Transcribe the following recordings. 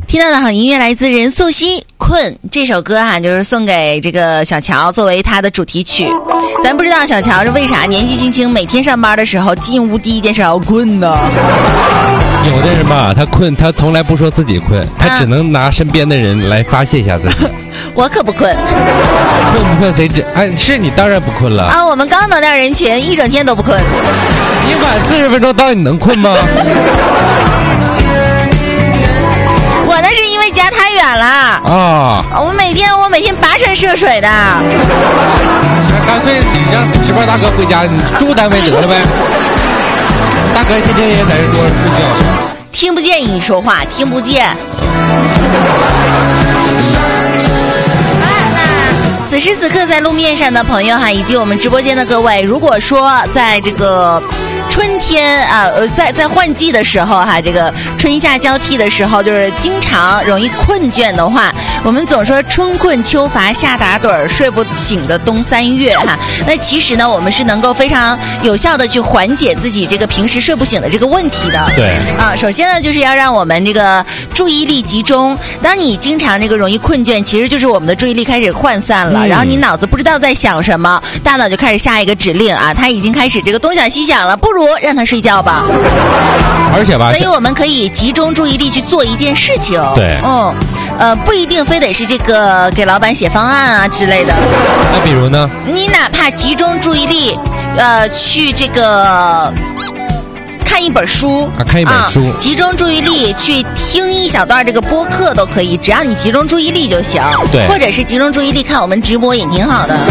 听到的好音乐来自任素汐困这首歌啊，就是送给这个小乔作为他的主题曲。咱不知道小乔是为啥年纪轻轻每天上班的时候进屋第一件事要困呢？ 有的人吧，他困，他从来不说自己困，他只能拿身边的人来发泄一下自己。 我可不困， 困不困谁知？哎，是你当然不困了啊！我们高能量人群一整天都不困。 你晚40分钟到，你能困吗？ 我那是因为家太远了啊！我每天跋山涉水的。 干脆你让值班大哥回家，你住单位得了呗。大哥天天也在这桌上睡觉。 听不见你说话，听不见。此时此刻在路面上的朋友哈，以及我们直播间的各位，如果说在这个春天啊，在换季的时候哈，这个春夏交替的时候，就是经常容易困倦的话，我们总说春困秋乏夏打盹睡不醒的冬3月哈。那其实呢，我们是能够非常有效的去缓解自己这个平时睡不醒的这个问题的。 对啊，首先呢，就是要让我们这个注意力集中。当你经常这个容易困倦，其实就是我们的注意力开始涣散了，然后你脑子不知道在想什么，大脑就开始下一个指令啊，它已经开始这个东想西想了，不如让他睡觉吧。 而且吧， 所以我们可以集中注意力去做一件事情。 对， 不一定非得是这个给老板写方案啊之类的。 那比如呢？ 你哪怕集中注意力，去这个看一本书， 看一本书， 集中注意力去听一小段这个播客都可以，只要你集中注意力就行。 对， 或者是集中注意力看我们直播也挺好的。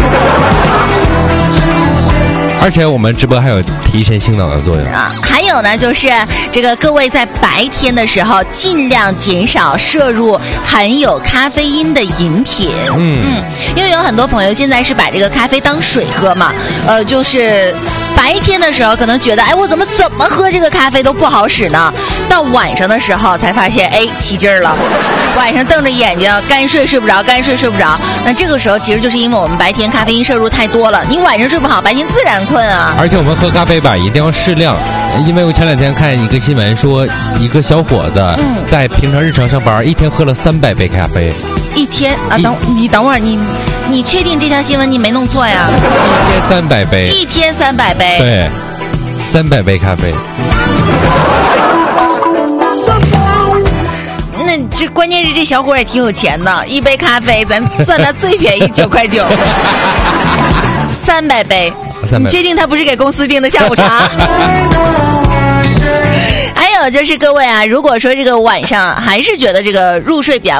而且我们直播还有提神醒脑的作用啊。还有呢，就是这个各位在白天的时候尽量减少摄入含有咖啡因的饮品。因为有很多朋友现在是把这个咖啡当水喝嘛，就是白天的时候可能觉得，哎，我怎么喝这个咖啡都不好使呢？到晚上的时候才发现，哎，起劲儿了。晚上瞪着眼睛，干睡睡不着。那这个时候其实就是因为我们白天咖啡因摄入太多了，你晚上睡不好，白天自然困啊。 而且我们喝咖啡吧一定要适量，因为我前2天看一个新闻说，一个小伙子在平常日常上班，一天喝了300杯咖啡。 一天啊？等会儿，你确定这条新闻你没弄错呀？ 一天300杯。 一天300杯。 对，300杯咖啡。 那这关键是这小伙也挺有钱的，一杯咖啡咱算他最便宜9块9，300杯。你确定他不是给公司订的下午茶？还有就是各位啊，如果说这个晚上还是觉得这个入睡比较